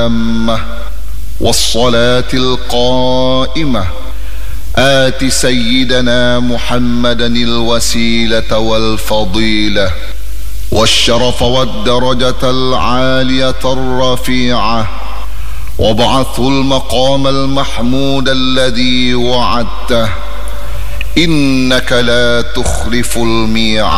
التامة والصلاة القائمة آت سيدنا محمدا الوسيلة والفضيلة والشرف والدرجة العالية الرفيعة وابعثه المقام المحمود الذي وعدته إنك لا تخلف الميعاد.